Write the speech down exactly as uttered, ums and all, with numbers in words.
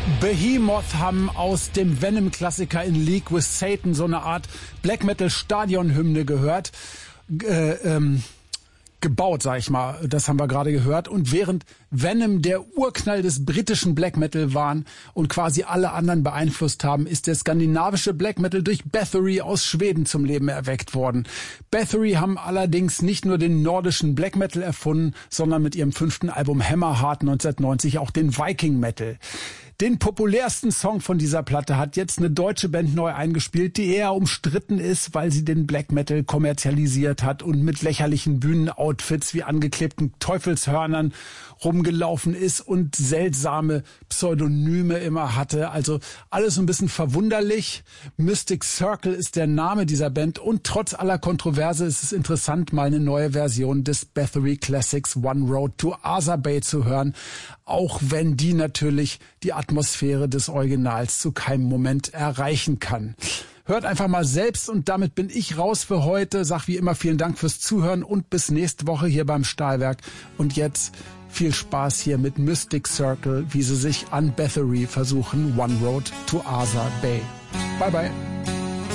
Behemoth haben aus dem Venom-Klassiker In League with Satan so eine Art Black-Metal-Stadion-Hymne gehört. Äh, ähm, gebaut, sag ich mal. Das haben wir gerade gehört. Und während Venom der Urknall des britischen Black Metal waren und quasi alle anderen beeinflusst haben, ist der skandinavische Black Metal durch Bathory aus Schweden zum Leben erweckt worden. Bathory haben allerdings nicht nur den nordischen Black Metal erfunden, sondern mit ihrem fünften Album Hammerheart neunzehnhundertneunzig auch den Viking Metal. Den populärsten Song von dieser Platte hat jetzt eine deutsche Band neu eingespielt, die eher umstritten ist, weil sie den Black Metal kommerzialisiert hat und mit lächerlichen Bühnenoutfits wie angeklebten Teufelshörnern rumgelaufen ist und seltsame Pseudonyme immer hatte. Also alles so ein bisschen verwunderlich. Mystic Circle ist der Name dieser Band und trotz aller Kontroverse ist es interessant, mal eine neue Version des Bathory Classics One Road to Asa Bay zu hören, auch wenn die natürlich die Atmosphäre des Originals zu keinem Moment erreichen kann. Hört einfach mal selbst und damit bin ich raus für heute. Sag wie immer vielen Dank fürs Zuhören und bis nächste Woche hier beim Stahlwerk. Und jetzt viel Spaß hier mit Mystic Circle, wie sie sich an Bathory versuchen. One Road to Asa Bay. Bye bye.